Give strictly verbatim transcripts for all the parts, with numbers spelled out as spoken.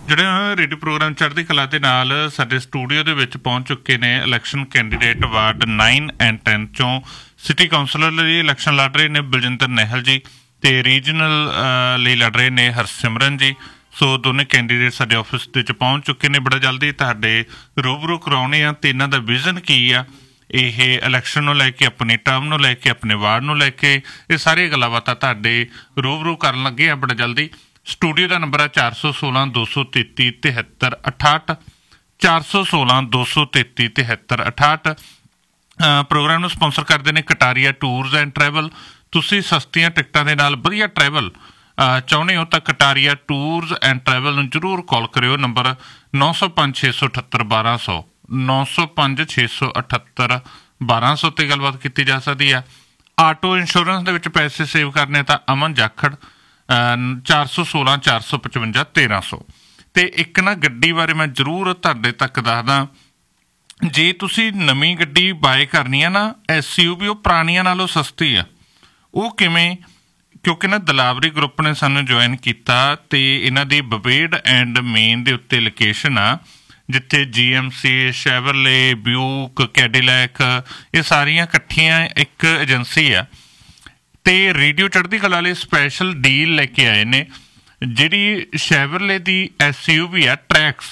ਜਿਹੜੇ radio programme ਚੜ੍ਹਦੀ ਕਲਾ ਦੇ ਨਾਲ ਸਾਡੇ ਸਟੂਡੀਓ ਦੇ ਵਿੱਚ ਪਹੁੰਚ ਚੁੱਕੇ ਨੇ election candidate ward ਨਾइन and ten ਚੋਂ ਸਿਟੀ ਕੌਂਸਲਰ ਲਈ ਇਲੈਕਸ਼ਨ ਲੜ ਰਹੇ ਨੇ ਬਲਜਿੰਦਰ ਨਿਹਲ ਜੀ ਤੇ ਰੀਜਨਲ ਲਈ ਲੜ ਰਹੇ ਨੇ ਹਰਸਿਮਰਨ ਜੀ। ਸੋ ਦੋਨੇ ਕੈਂਡੀਡੇਟ ਸਾਡੇ ਆਫਿਸ ਦੇ ਵਿੱਚ ਪਹੁੰਚ ਚੁੱਕੇ ਨੇ। ਬੜਾ ਜਲਦੀ ਤੁਹਾਡੇ ਰੂਬਰੂ ਕਰਾਉਣੇ ਆ ਤੇ ਇਹਨਾਂ ਦਾ ਵਿਜ਼ਨ ਕੀ ਆ ਇਹ ਇਲੈਕਸ਼ਨ ਨੂੰ ਲੈ ਕੇ, ਆਪਣੀ ਟਰਮ ਨੂੰ ਲੈ ਕੇ, ਆਪਣੇ ਵਾਰਡ ਨੂੰ ਲੈ ਕੇ, ਇਹ ਸਾਰੀਆਂ ਗੱਲਾਂ ਬਾਤਾਂ ਤੁਹਾਡੇ ਰੂਬਰੂ ਕਰਨ ਲੱਗੇ ਆ ਬੜਾ ਜਲਦੀ। स्टूडियो का नंबर है चार सौ सोलह दो सौ तेती तिहत्तर अठाहठ चार सौ सोलह दो सौ तेती तिहत्तर अठाहठ। प्रोग्राम स्पॉन्सर करते हैं कटारिया टूरस एंड ट्रैवल। तुसी सस्तियां टिकटां दे नाल वधिया ट्रैवल चाहुंदे हो तां कटारिया टूरस एंड ट्रैवल नूं जरूर कॉल करियो। नंबर नौ सौ पाँच छे सौ अठहत्तर बारह सौ नौ सौ पाँच छे सौ अठहत्तर बारह सौ ते गलबात की जा सकती है। आटो इंश्योरेंस दे विच पैसे सेव करने तां अमन जाखड़ चार सौ सोलह चार सौ पचवंजा तेरह सौ। तो एक ना गड्डी बारे मैं जरूर तुहाडे तक दसदा, जे तुसी नवीं गड्डी बाय करनी है ना एस यू वी वो पुरानियां नालों सस्ती आ। वो किवें? क्योंकि ना दलावरी ग्रुप ने सानू ज्वाइन किया तो इन्हां दी बबेड एंड मेन दे उत्ते लोकेशन आ जिथे G M C शैवरले Buk Cadillac ये सारियां इकट्ठियां एक एजेंसी आ। तो रेडियो चढ़ती कला वाले स्पैशल डील लैके आए ने जिहड़ी शैवरले दी एस यू वी है ट्रैक्स।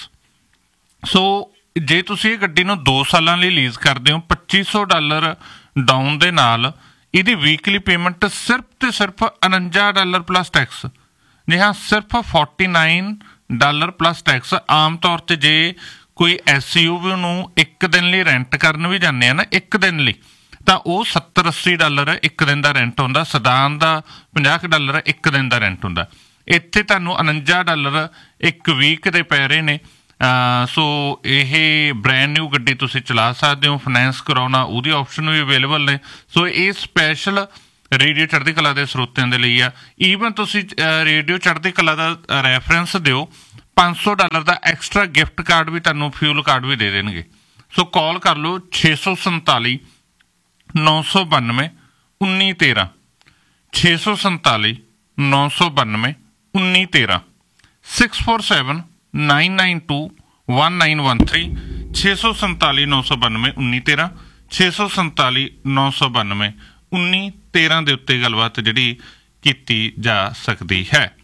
सो जे तुसीं इह गड्डी नूं दो सालां लई लीज करदे हो पच्ची सौ डॉलर डाउन दे नाल इहदी वीकली पेमेंट सिर्फ तो सिर्फ उनंजा डॉलर प्लस टैक्स। जी हाँ, सिर्फ forty nine dollar plus tax. आम तौर पर जे कोई एस यू वी नूं एक दिन लई रेंट करन भी जाने ना एक दिन लई ਤਾਂ ਉਹ सत्तर अस्सी डॉलर एक दिन का रेंट ਹੁੰਦਾ। सदान का पचास डॉलर एक दिन का रेंट ਹੁੰਦਾ। ਇੱਥੇ ਤੁਹਾਨੂੰ उनंजा डॉलर एक वीक ਦੇ ਪੈ ਰਹੇ ਨੇ। ਸੋ ਇਹ ਬ੍ਰੈਂਡ ਨਿਊ ਗੱਡੀ ਤੁਸੀਂ ਚਲਾ ਸਕਦੇ ਹੋ, ਫਾਈਨੈਂਸ ਕਰਾਉਣਾ ਉਹਦੀ ਆਪਸ਼ਨ ਵੀ ਅਵੇਲੇਬਲ ਨੇ। ਸੋ ਇਹ ਸਪੈਸ਼ਲ ਰੇਡੀਓ ਚੜ੍ਹਦੀ ਕਲਾ ਦੇ ਸਰੋਤਿਆਂ ਦੇ ਲਈ ਆ। ਈਵਨ ਤੁਸੀਂ ਰੇਡੀਓ ਚੜ੍ਹਦੀ ਕਲਾ ਦਾ ਰੈਫਰੈਂਸ ਦਿਓ, ਪੰਜ ਸੌ ਡਾਲਰ ਦਾ ਐਕਸਟਰਾ ਗਿਫਟ ਕਾਰਡ ਵੀ ਤੁਹਾਨੂੰ ਫਿਊਲ ਕਾਰਡ ਵੀ ਦੇ ਦੇਣਗੇ। ਸੋ ਕਾਲ ਕਰ ਲਓ ਛੇ ਸੌ ਸੰਤਾਲੀ नौ सौ बानवे उन्नी तेरह छे सौ संताली नौ सौ बानवे उन्नी तेरह six four seven nine nine to one nine one three छे सौ संताली नौ सौ बानवे उन्नी तेरह छे सौ संताली नौ सौ बानवे उन्नी तेरह के उत्ते गलबात जिहड़ी कीती जा सकती है।